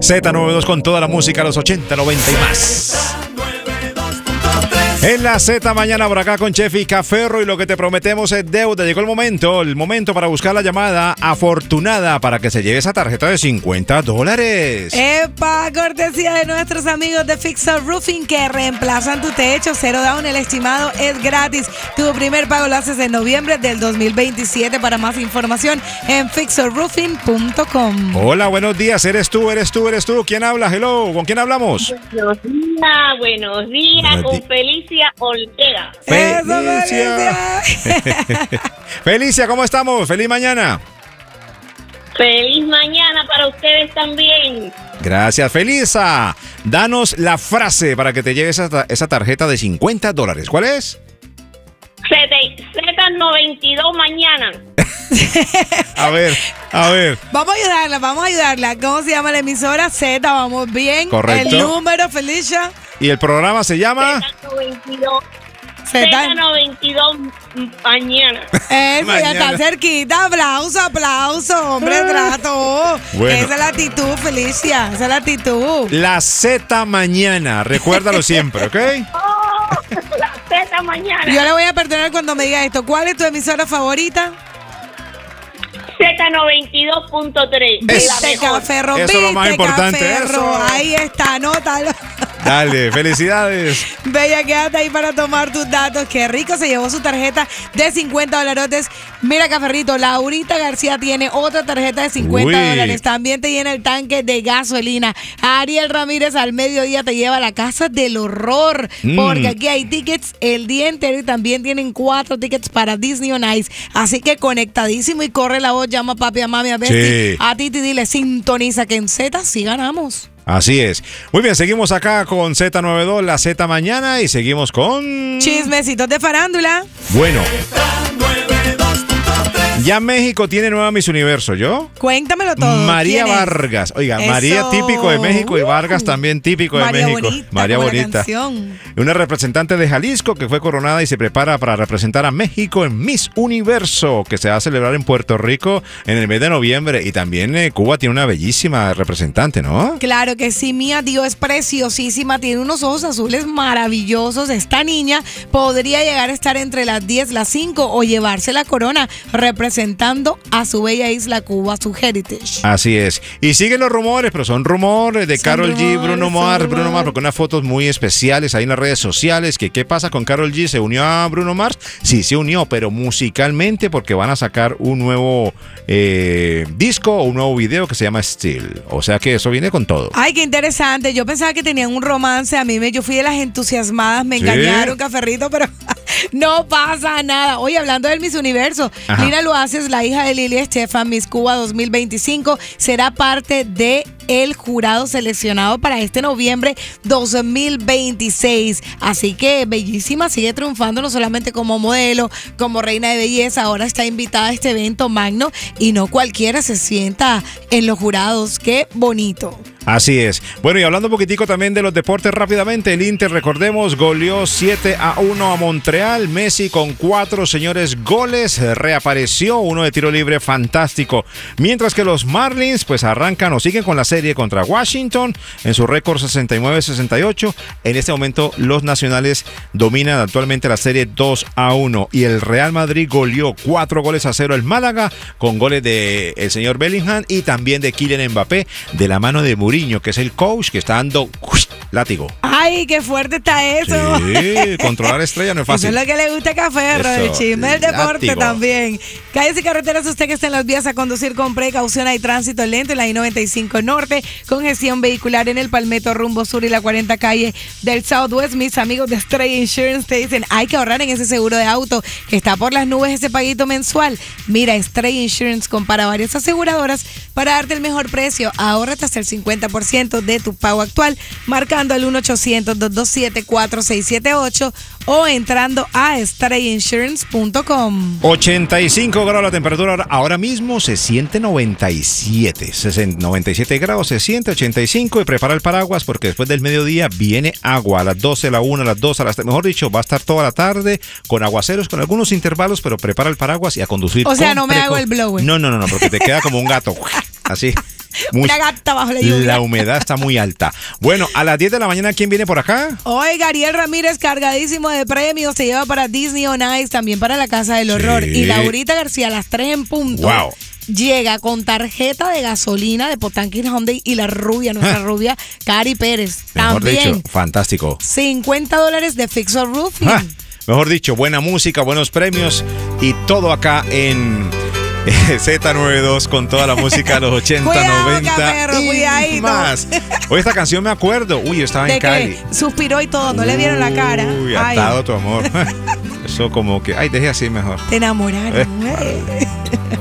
Z92 con toda la música, los 80, 90 y más. En la Z mañana por acá con Chefi Caferro y lo que te prometemos es deuda. Llegó el momento para buscar la llamada afortunada para que se lleve esa tarjeta de $50. ¡Epa! Cortesía de nuestros amigos de Fixer Roofing que reemplazan tu techo. 0 down, el estimado es gratis. Tu primer pago lo haces en noviembre del 2027. Para más información en fixerroofing.com. Hola, buenos días. ¿Eres tú? ¿Quién habla? Hello, ¿con quién hablamos? Buenos días, con Felicia Ortega. Felicia. Felicia, ¿cómo estamos? Feliz mañana. Feliz mañana para ustedes también. Gracias, Felisa. Danos la frase para que te lleves esa tarjeta de $50. ¿Cuál es? Z92 mañana. A ver. Vamos a ayudarla. ¿Cómo se llama la emisora? Z, vamos bien. Correcto. El número, Felicia. ¿Y el programa se llama? Z92 mañana. Eso, ya está cerquita. Aplauso, hombre, trato. Bueno. Esa es la actitud, Felicia. Esa es la actitud. La Z mañana. Recuérdalo siempre, ¿ok? La Z mañana. Yo le voy a perdonar cuando me diga esto. ¿Cuál es tu emisora favorita? Z92.3. Viste, Caferro. Eso es lo más importante. Caferro. Eso. Ahí está, anótalo. Dale, felicidades. Bella, quédate ahí para tomar tus datos. Qué rico, se llevó su tarjeta de $50. Mira, Caferrito, Laurita García tiene otra tarjeta de $50. También te llena el tanque de gasolina. Ariel Ramírez al mediodía te lleva a la casa del horror. Porque aquí hay tickets el día entero y también tienen 4 tickets para Disney on Ice. Así que conectadísimo y corre la voz, llama a papi, a mami, a Bestie, Sí. a Titi, dile, sintoniza que en Z sí ganamos. Así es. Muy bien, seguimos acá con Z92, la Z mañana y seguimos con... Chismecitos de farándula. Bueno. Ya México tiene nueva Miss Universo, ¿yo? Cuéntamelo todo. María ¿Quién es? Vargas. Oiga, Eso. María típico de México y Vargas también típico de María México. Bonita, María como la Bonita. canción. Una representante de Jalisco que fue coronada y se prepara para representar a México en Miss Universo, que se va a celebrar en Puerto Rico en el mes de noviembre. Y también Cuba tiene una bellísima representante, ¿no? Claro que sí, Mía Dio es preciosísima, tiene unos ojos azules maravillosos. Esta niña podría llegar a estar entre las 10, las 5 o llevarse la corona representando a su bella isla Cuba, su heritage. Así es. Y siguen los rumores, pero son rumores de Karol G, Bruno Mars, porque unas fotos muy especiales ahí en las redes sociales. ¿Qué pasa con Karol G? ¿Se unió a Bruno Mars? Sí, se unió, pero musicalmente porque van a sacar un nuevo disco o un nuevo video que se llama Still. O sea que eso viene con todo. Ay, qué interesante. Yo pensaba que tenían un romance. Yo fui de las entusiasmadas, me engañaron, Caferrito, pero no pasa nada. Oye, hablando del Miss Universo, Ajá. Lina Loaces, la hija de Lili Estefan, Miss Cuba 2025, será parte de el jurado seleccionado para este noviembre 2026. Así que bellísima, sigue triunfando no solamente como modelo, como reina de belleza, ahora está invitada a este evento magno y no cualquiera se sienta en los jurados. Qué bonito. Así es. Bueno, y hablando un poquitico también de los deportes rápidamente, el Inter, recordemos, goleó 7-1 a Montreal. Messi con 4 goles, reapareció, uno de tiro libre fantástico. Mientras que los Marlins pues arrancan o siguen con la serie contra Washington en su récord 69-68. En este momento los nacionales dominan actualmente la serie 2-1 y el Real Madrid goleó 4-0 el Málaga con goles de el señor Bellingham y también de Kylian Mbappé de la mano de Mourinho, que es el coach que está dando látigo. Ay, qué fuerte está eso. Sí, controlar estrella no es fácil. Eso es lo que le gusta a Caferro, Eso, el chisme del deporte látigo. también. Calles y carreteras, usted que está en las vías a conducir con precaución. Hay tránsito lento en la I-95 Norte, congestión vehicular en el Palmetto rumbo sur y la 40 calle del Southwest. Mis amigos de Stray Insurance te dicen, hay que ahorrar en ese seguro de auto que está por las nubes, ese paguito mensual. Mira, Stray Insurance compara varias aseguradoras para darte el mejor precio. Ahórrate hasta el 50% de tu pago actual, marcando el 1-800-227-4678 o entrando a strayinsurance.com. 85 grados la temperatura, ahora mismo se siente 97. 97 grados se siente, 85 y prepara el paraguas porque después del mediodía viene agua a las 12, a la 1, a las 2, a las 3. Mejor dicho, va a estar toda la tarde con aguaceros, con algunos intervalos, pero prepara el paraguas y a conducir. O sea, no me hago el blower. No, porque te queda como un gato. Así. Una gata bajo la lluvia. La humedad está muy alta. Bueno, a las 10 de la mañana, ¿quién viene por acá? Oiga, Ariel Ramírez, cargadísimo de premios, se lleva para Disney on Ice, también para la Casa del Horror. Sí. Y Laurita García, a las 3 en punto. Wow. Llega con tarjeta de gasolina de Potanquín Hyundai y la rubia, nuestra rubia, Cari Pérez. Mejor También. dicho, fantástico. $50 de Fixer Roofing. Mejor dicho, buena música, buenos premios y todo acá en Z92 con toda la música de los 80, Cuidado, 90 Caperro, y cuidadito. más. Hoy esta canción me acuerdo. Uy, yo estaba De en Cali. que suspiró y todo, no le vieron la cara. Uy, Ay, atado tu amor. Eso como que, ay, deje así mejor. te enamoraron.